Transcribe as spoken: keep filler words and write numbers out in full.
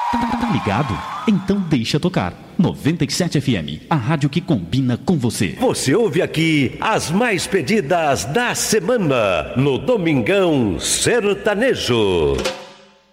Tá ligado? Então deixa tocar. noventa e sete F M, a rádio que combina com você. Você ouve aqui as mais pedidas da semana no Domingão Sertanejo.